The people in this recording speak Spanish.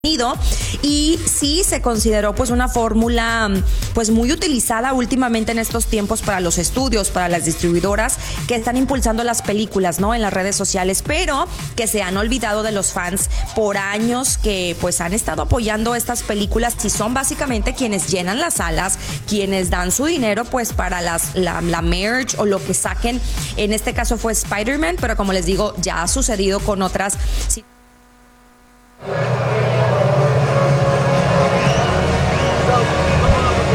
y sí se consideró pues una fórmula pues muy utilizada últimamente en estos tiempos para los estudios, para las distribuidoras que están impulsando las películas, ¿no? En las redes sociales, pero que se han olvidado de los fans por años que pues han estado apoyando estas películas y son básicamente quienes llenan las salas, quienes dan su dinero pues para la merch o lo que saquen. En este caso fue Spider-Man, pero como les digo, ya ha sucedido con otras situaciones.